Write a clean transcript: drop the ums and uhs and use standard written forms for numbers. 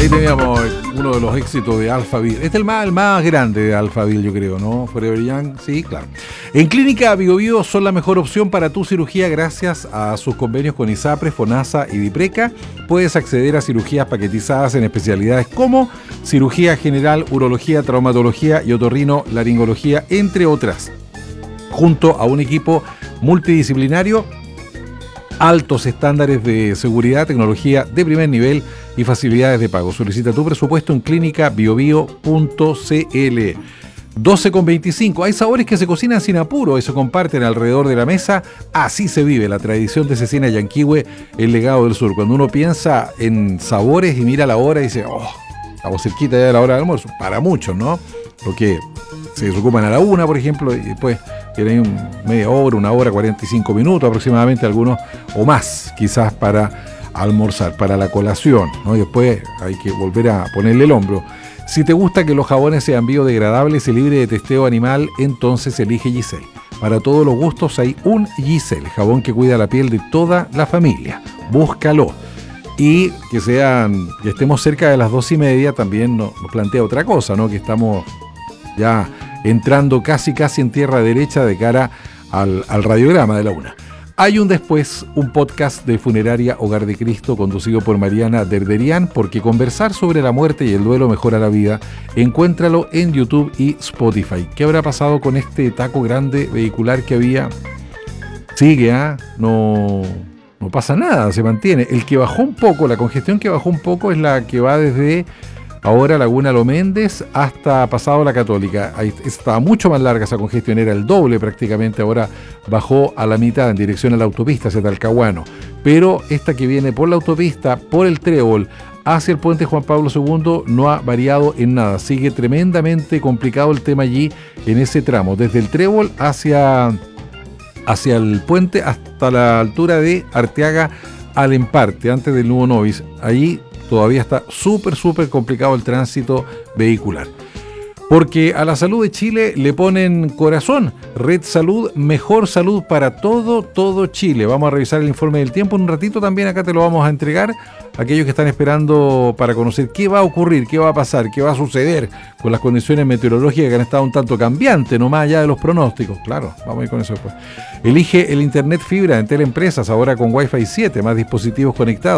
Ahí teníamos uno de los éxitos de Alphaville. Este es el más grande de Alphaville, yo creo, ¿no? Forever Young, sí, claro. En Clínica Bio Bio son la mejor opción para tu cirugía gracias a sus convenios con ISAPRE, FONASA y DIPRECA. Puedes acceder a cirugías paquetizadas en especialidades como cirugía general, urología, traumatología y otorrino-laringología, entre otras. Junto a un equipo multidisciplinario, altos estándares de seguridad, tecnología de primer nivel y facilidades de pago. Solicita tu presupuesto en clínicabiobio.cl. 12,25. Hay sabores que se cocinan sin apuro y se comparten alrededor de la mesa. Así se vive la tradición de Cecina Yanquihue, el legado del sur. Cuando uno piensa en sabores y mira la hora y dice, estamos cerquita ya de la hora del almuerzo. Para muchos, ¿no? Porque se desocupan a la 1, por ejemplo, y después tienen media hora, 1 hora, 45 minutos aproximadamente, algunos o más, quizás para almorzar, para la colación, ¿no? Y después hay que volver a ponerle el hombro. Si te gusta que los jabones sean biodegradables y libre de testeo animal, entonces elige Giselle. Para todos los gustos hay un Giselle, jabón que cuida la piel de toda la familia. Búscalo. Y que estemos cerca de las 2:30 también nos plantea otra cosa, ¿no? Que estamos ya entrando casi en tierra derecha de cara al radiograma de la 1. Hay un después, un podcast de Funeraria Hogar de Cristo conducido por Mariana Derderian, porque conversar sobre la muerte y el duelo mejora la vida. Encuéntralo en YouTube y Spotify. ¿Qué habrá pasado con este taco grande vehicular que había? Sigue, no pasa nada, se mantiene. El que bajó un poco, la congestión que bajó un poco es la que va desde ahora Laguna Lo Méndez hasta pasado la Católica. Ahí estaba mucho más larga esa congestión, era el doble prácticamente, ahora bajó a la mitad en dirección a la autopista hacia Talcahuano. Pero esta que viene por la autopista, por el Trébol, hacia el puente Juan Pablo II, no ha variado en nada. Sigue tremendamente complicado el tema allí en ese tramo, desde el Trébol hacia el puente hasta la altura de Arteaga al Emparte, antes del Nuevo Novis. Allí todavía está súper complicado el tránsito vehicular. Porque a la salud de Chile le ponen corazón. Red Salud, mejor salud para todo Chile. Vamos a revisar el informe del tiempo en un ratito también. Acá te lo vamos a entregar. Aquellos que están esperando para conocer qué va a ocurrir, qué va a pasar, qué va a suceder con las condiciones meteorológicas que han estado un tanto cambiantes, no más allá de los pronósticos. Claro, vamos a ir con eso después. Elige el internet fibra en Teleempresas, ahora con Wi-Fi 7, más dispositivos conectados.